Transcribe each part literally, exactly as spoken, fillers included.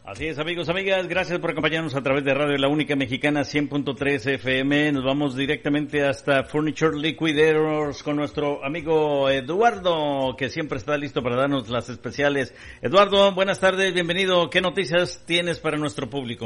Así es, amigos, amigas, gracias por acompañarnos a través de Radio La Única Mexicana cien punto tres F M. Nos vamos directamente hasta Furniture Liquidators con nuestro amigo Eduardo, que siempre está listo para darnos las especiales. Eduardo, buenas tardes, bienvenido. ¿Qué noticias tienes para nuestro público?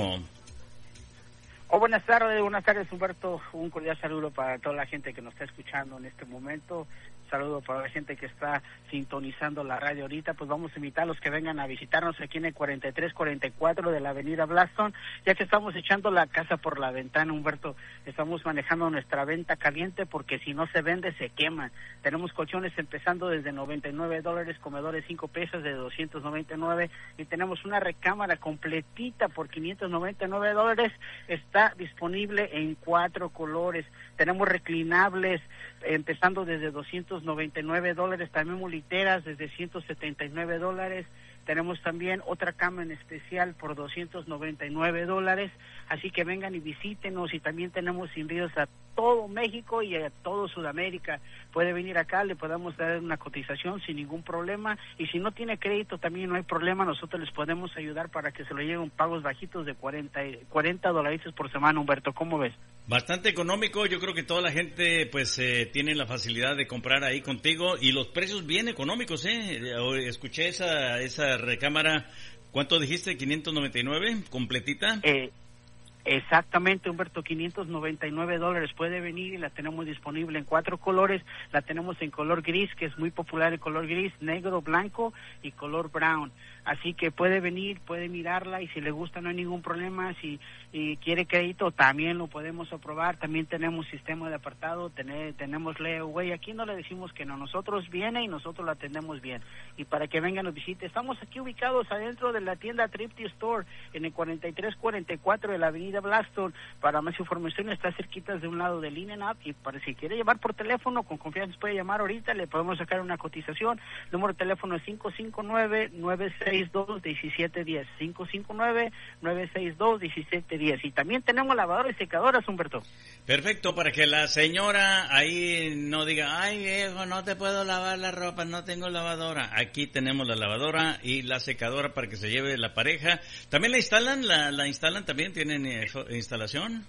Oh, buenas tardes, buenas tardes, Humberto. Un cordial saludo para toda la gente que nos está escuchando en este momento. Saludo para la gente que está sintonizando la radio ahorita. Pues vamos a invitarlos que vengan a visitarnos aquí en el cuarenta y tres cuarenta y cuatro de la avenida Blaston, ya que estamos echando la casa por la ventana, Humberto. Estamos manejando nuestra venta caliente porque si no se vende se quema. Tenemos colchones empezando desde noventa y nueve dólares, comedores cinco pesos de doscientos noventa y nueve, y tenemos una recámara completita por quinientos noventa y nueve dólares. Está disponible en cuatro colores. Tenemos reclinables empezando desde doscientos noventa y nueve dólares, también muliteras desde ciento setenta y nueve dólares. Tenemos también otra cama en especial por doscientos noventa y nueve dólares, así que vengan y visítenos. Y también tenemos envíos a todo México y a todo Sudamérica. Puede venir acá, le podemos dar una cotización sin ningún problema, y si no tiene crédito también no hay problema, nosotros les podemos ayudar para que se lo lleguen pagos bajitos de cuarenta dolaritos por semana. Humberto, ¿cómo ves? Bastante económico, yo creo que toda la gente pues eh, tiene la facilidad de comprar ahí contigo, y los precios bien económicos, ¿eh? Escuché esa esa recámara, ¿cuánto dijiste? ¿quinientos noventa y nueve completita? Eh, exactamente, Humberto, quinientos noventa y nueve dólares. Puede venir y la tenemos disponible en cuatro colores. La tenemos en color gris, que es muy popular el color gris, negro, blanco y color brown. Así que puede venir, puede mirarla, y si le gusta no hay ningún problema. Si y quiere crédito también lo podemos aprobar. También tenemos sistema de apartado, tener, tenemos layaway. Aquí no le decimos que no, nosotros viene y nosotros la atendemos bien. Y para que vengan nos visite, estamos aquí ubicados adentro de la tienda Thrifty Store en el cuarenta y tres cuarenta y cuatro de la avenida Blaston. Para más información está cerquita de un lado del In-N-Out, y para si quiere llamar por teléfono con confianza puede llamar ahorita, le podemos sacar una cotización. El número de teléfono es cinco cinco nueve, nueve seis dos, uno siete uno cero, cinco cinco nueve, nueve seis dos, uno siete uno cero. Y también tenemos lavadoras y secadoras, Humberto. Perfecto, para que la señora ahí no diga, ay viejo, no te puedo lavar la ropa, no tengo lavadora. Aquí tenemos la lavadora y la secadora para que se lleve la pareja. ¿También la instalan? ¿La, la instalan también? ¿Tienen eh, instalación?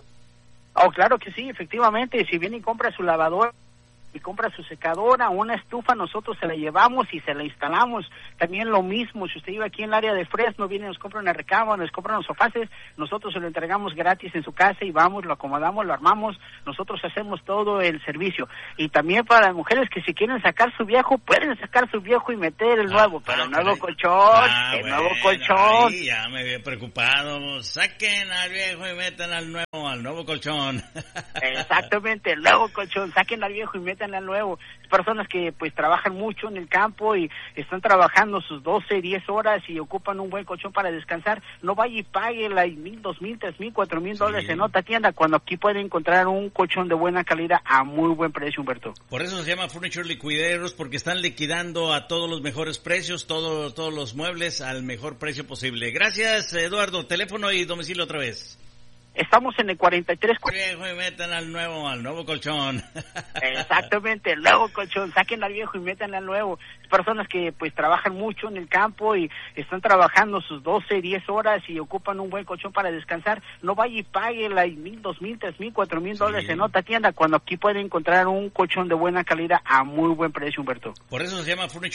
Oh, claro que sí, efectivamente. Si viene y compra su lavadora y compra su secadora o una estufa, nosotros se la llevamos y se la instalamos. También lo mismo, si usted vive aquí en el área de Fresno, viene y nos compra una recámara, nos compra unos sofaces, nosotros se lo entregamos gratis en su casa y vamos, lo acomodamos, lo armamos, nosotros hacemos todo el servicio. Y también para las mujeres que si quieren sacar su viejo, pueden sacar su viejo y meter el nuevo, ah, pero el nuevo colchón, ah, el bueno, nuevo colchón. Ay, ya me había preocupado, saquen al viejo y metan al nuevo, al nuevo colchón. Exactamente, el nuevo colchón, saquen al viejo y metan al nuevo. Personas que pues trabajan mucho en el campo y están trabajando sus doce, diez horas y ocupan un buen colchón para descansar, no vaya y pague la mil, dos mil, tres mil, cuatro mil dólares en otra tienda, cuando aquí puede encontrar un colchón de buena calidad a muy buen precio, Humberto. Por eso se llama Furniture Liquidators, porque están liquidando a todos los mejores precios, todos todos los muebles al mejor precio posible. Gracias, Eduardo. Teléfono y domicilio otra vez. Estamos en el cuarenta y tres... Viejo y metan al nuevo, al nuevo colchón. Exactamente, el nuevo colchón, saquen al viejo y metan al nuevo. Personas que pues trabajan mucho en el campo y están trabajando sus doce, diez horas y ocupan un buen colchón para descansar, no vaya y pague la mil, dos mil, tres mil, cuatro mil dólares en otra tienda, cuando aquí puede encontrar un colchón de buena calidad a muy buen precio, Humberto. Por eso se llama Furniture